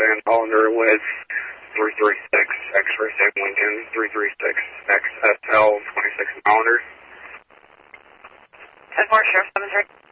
Van Hollander with 336 X-ray Sam Lincoln, 336 XSL 26 Hollander. 10-4, Sheriff 7-3.